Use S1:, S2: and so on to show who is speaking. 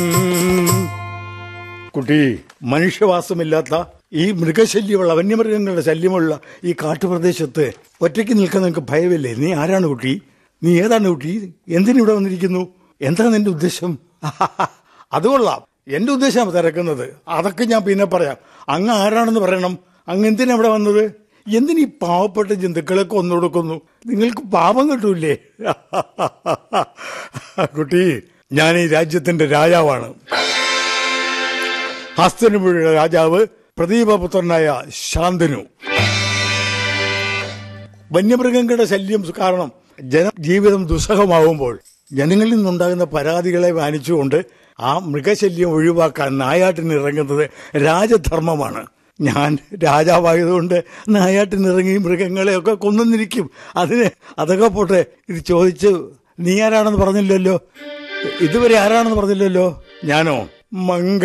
S1: കുട്ടി, മനുഷ്യവാസമില്ലാത്ത ഈ മൃഗശല്യമുള്ള വന്യമൃഗങ്ങളുടെ ശല്യമുള്ള ഈ കാട്ടുപ്രദേശത്ത് ഒറ്റയ്ക്ക് നിൽക്കാൻ നിനക്ക് ഭയമില്ലേ? നീ ആരാണ് കുട്ടി? നീ ഏതാണ് കുട്ടി? എന്തിനിവിടെ വന്നിരിക്കുന്നു? എന്താണ് നിന്റെ ഉദ്ദേശം? അത് കൊള്ളാം. എന്റെ ഉദ്ദേശം തിരക്കുന്നത് അതൊക്കെ ഞാൻ പിന്നെ പറയാം. അങ്ങ് ആരാണെന്ന് പറയണം. അങ്ങ് എന്തിനാ ഇവിടെ വന്നത്? എന്തിനീ പാവപ്പെട്ട ജന്തുക്കളെ കൊന്നു കൊടുക്കുന്നു? നിങ്ങൾക്ക് പാപം കിട്ടൂലേ? കുട്ടി, ഞാൻ ഈ രാജ്യത്തിന്റെ രാജാവാണ്. ഹസ്തനപുരിയുടെ രാജാവ് പ്രദീപപുത്രനായ ശാന്തനു. വന്യമൃഗങ്ങളുടെ ശല്യം കാരണം ജനജീവിതം ദുസ്സഹമാവുമ്പോൾ ജനങ്ങളിൽ നിന്നുണ്ടാകുന്ന പരാതികളെ മാനിച്ചുകൊണ്ട് ആ മൃഗശല്യം ഒഴിവാക്കാൻ നായാട്ടിനിറങ്ങുന്നത് രാജധർമ്മമാണ്. ഞാൻ രാജാവായതുകൊണ്ട് നായാട്ടിനിറങ്ങി മൃഗങ്ങളെയൊക്കെ കൊന്നിരിക്കും. അതൊക്കെ പോട്ടെ. ഇത് ചോദിച്ച് നീ ആരാണെന്ന് പറഞ്ഞില്ലല്ലോ. ഇതുവരെ ആരാണെന്ന് പറഞ്ഞില്ലല്ലോ. ഞാനോ? മംഗ